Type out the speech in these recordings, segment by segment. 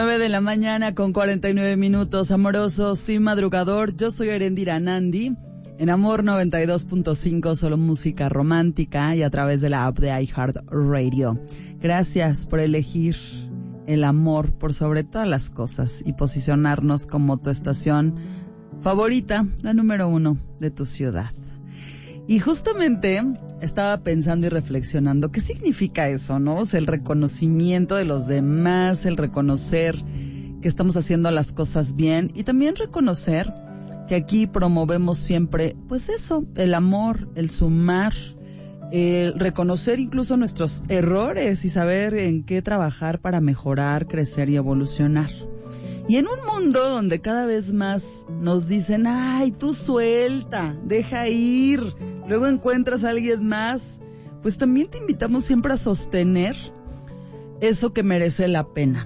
9 de la mañana con 49 minutos, amorosos, team madrugador. Yo soy Erendira Nandi, en Amor 92.5, solo música romántica y a través de la app de iHeartRadio. Gracias por elegir el amor por sobre todas las cosas y posicionarnos como tu estación favorita, la número 1 de tu ciudad. Y justamente estaba pensando y reflexionando, ¿qué significa eso, no? O sea, el reconocimiento de los demás, el reconocer que estamos haciendo las cosas bien y también reconocer que aquí promovemos siempre, pues eso, el amor, el sumar, el reconocer incluso nuestros errores y saber en qué trabajar para mejorar, crecer y evolucionar. Y en un mundo donde cada vez más nos dicen, ay, tú suelta, deja ir, luego encuentras a alguien más, pues también te invitamos siempre a sostener eso que merece la pena.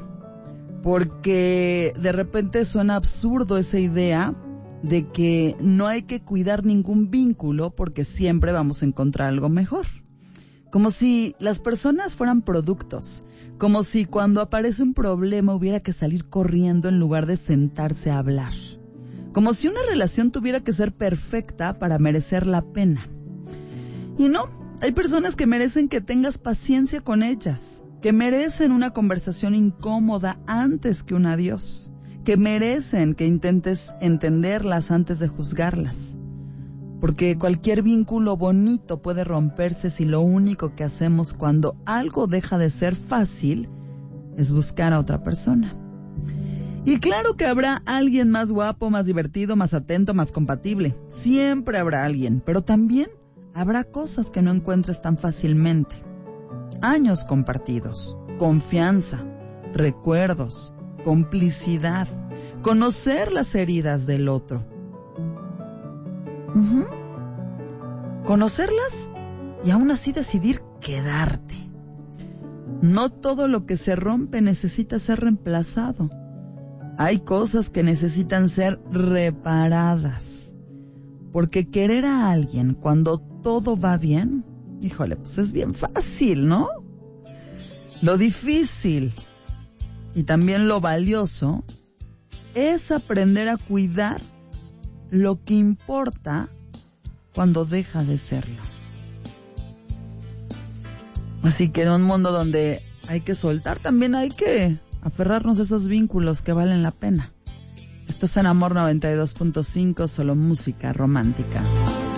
Porque de repente suena absurdo esa idea de que no hay que cuidar ningún vínculo porque siempre vamos a encontrar algo mejor. Como si las personas fueran productos, como si cuando aparece un problema hubiera que salir corriendo en lugar de sentarse a hablar. Como si una relación tuviera que ser perfecta para merecer la pena. Y no, hay personas que merecen que tengas paciencia con ellas, que merecen una conversación incómoda antes que un adiós, que merecen que intentes entenderlas antes de juzgarlas. Porque cualquier vínculo bonito puede romperse si lo único que hacemos cuando algo deja de ser fácil es buscar a otra persona. Y claro que habrá alguien más guapo, más divertido, más atento, más compatible. Siempre habrá alguien, pero también habrá cosas que no encuentres tan fácilmente. Años compartidos, confianza, recuerdos, complicidad, conocer las heridas del otro. Conocerlas y aún así decidir quedarte. No todo lo que se rompe necesita ser reemplazado. Hay cosas que necesitan ser reparadas. Porque querer a alguien cuando todo va bien, híjole, pues es bien fácil, ¿no? Lo difícil y también lo valioso es aprender a cuidar lo que importa cuando deja de serlo. Así que en un mundo donde hay que soltar, también hay que aferrarnos a esos vínculos que valen la pena. Estás en Amor 92.5, solo música romántica.